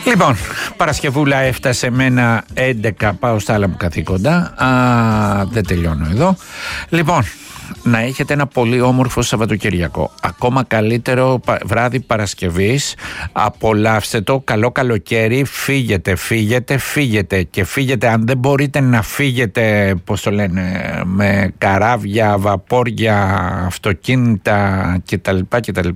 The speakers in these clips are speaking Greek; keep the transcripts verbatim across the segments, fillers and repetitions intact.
Λοιπόν, Παρασκευούλα έφτασε με ένα έντεκα, πάω στα άλλα μου καθήκοντα. Α, δεν τελειώνω εδώ. Λοιπόν, να έχετε ένα πολύ όμορφο Σαββατοκυριακό. Ακόμα καλύτερο βράδυ Παρασκευής. Απολαύστε το. Καλό καλοκαίρι. Φύγετε, φύγετε, φύγετε. Και φύγετε, αν δεν μπορείτε να φύγετε, πώς το λένε, με καράβια, βαπόρια, αυτοκίνητα κτλ. κτλ.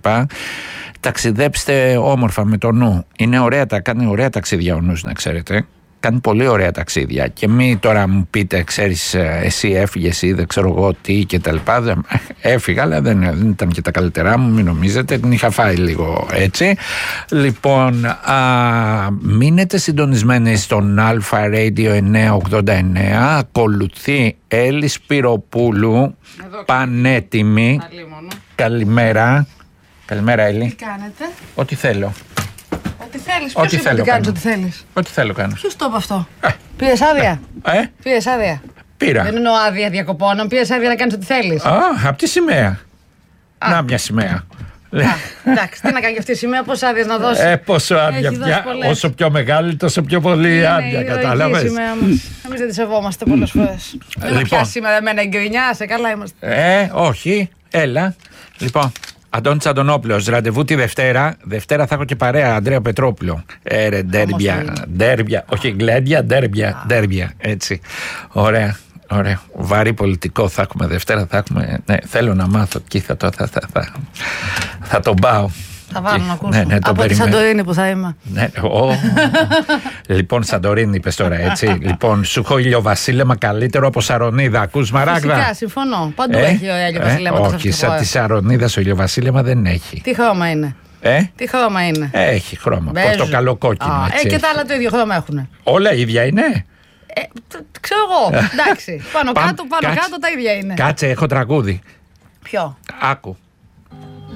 Ταξιδέψτε όμορφα με το νου. Είναι ωραία, τα κάνει ωραία ταξίδια ο νους, να ξέρετε. Κάνει πολύ ωραία ταξίδια. Και μη τώρα μου πείτε, ξέρεις, εσύ έφυγες ή δεν ξέρω εγώ τι και τα λοιπά. Έφυγα, αλλά δεν, δεν ήταν και τα καλύτερά μου, μην νομίζετε. Την είχα φάει λίγο έτσι. Λοιπόν, α, μείνετε συντονισμένοι στον Αλφα Radio εννιακόσια ογδόντα εννέα. Ακολουθεί Έλλη Σπυροπούλου, πανέτοιμη. Καλημέρα. Καλημέρα, Έλλη. Τι κάνετε? Ό,τι θέλω. Ό,τι θέλεις. Ό,τι Ποιος θέλω τι κάνεις, κάνω. ό,τι θέλεις. Ό,τι θέλω κάνω. Ποιος το είπε αυτό? Ε. Πήρες άδεια. Ε, Πήρες άδεια. πήρα. Δεν εννοώ άδεια διακοπών, πήρες άδεια να κάνεις ό,τι θέλεις. Α, απ' τη σημαία. Α. Να, μια σημαία. Α, εντάξει, τι να κάνει και αυτή η σημαία, πόσες άδειες να δώσει. Ε, πόσο άδεια Έχει δώσει πια. πολλές. Όσο πιο μεγάλη, τόσο πιο πολύ Είναι άδεια. η Κατάλαβες. ηρωική σημαία μας. Εμείς δεν τη σεβόμαστε πολλές φορές. Δεν Λοιπόν. με πιάσει σήμερα εμένα εγκρινιά, σε καλά είμαστε. Ε, όχι. Έλα. Λοιπόν, Αντώνης Αντωνόπουλος, ραντεβού τη Δευτέρα. Δευτέρα θα έχω και παρέα, Ανδρέα Πετρόπουλο. Ε, ρε, ντέρμπια. Ντέρμπια. Όχι, γκλέντια, ντέρμπια. Ντέρμπια. Έτσι. Ωραία. Ωραία. Βαρύ πολιτικό θα έχουμε Δευτέρα. Θα έχουμε. Ναι, θέλω να μάθω. Εκεί θα, το, θα, θα, θα, θα τον πάω. Θα βάλω να ακούσω. Ναι, ναι, Από τη Σαντορίνη που θα είμαι. Ναι, ο... Λοιπόν, Σαντορίνη είπες τώρα, έτσι. Λοιπόν, σου έχω ηλιοβασίλεμα καλύτερο από Σαρονίδα. Ακούς, Μαράγδα? Φυσικά, συμφωνώ. Παντού Ε, έχει ωραία ηλιοβασίλεμα. ε, όχι, σαν τη Σαρονίδα ο ηλιοβασίλεμα δεν έχει. Τι χρώμα είναι? Ε? Τι χρώμα είναι? Έχει χρώμα. Μπέζ. Πορτοκαλοκόκκινο. Α, έτσι ε, και έχει. τα άλλα το ίδιο χρώμα έχουν. Όλα ίδια είναι. Ε, τ- ξέρω εγώ. Εντάξει. Πάνω Πάμε, κάτω, πάνω κάτσε. κάτω τα ίδια είναι. Κάτσε, έχω τραγούδι. Ποιο? Άκου.